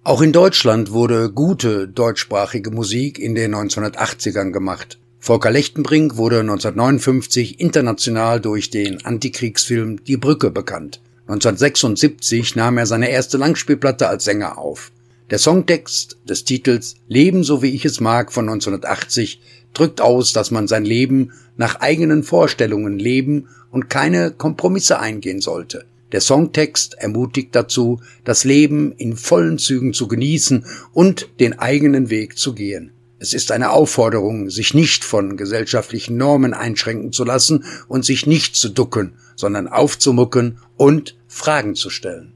Auch in Deutschland wurde gute deutschsprachige Musik in den 1980ern gemacht. Volker Lechtenbrink wurde 1959 international durch den Antikriegsfilm Die Brücke bekannt. 1976 nahm er seine erste Langspielplatte als Sänger auf. Der Songtext des Titels »Leben so wie ich es mag« von 1980 drückt aus, dass man sein Leben nach eigenen Vorstellungen leben und keine Kompromisse eingehen sollte. Der Songtext ermutigt dazu, das Leben in vollen Zügen zu genießen und den eigenen Weg zu gehen. Es ist eine Aufforderung, sich nicht von gesellschaftlichen Normen einschränken zu lassen und sich nicht zu ducken, sondern aufzumucken und Fragen zu stellen.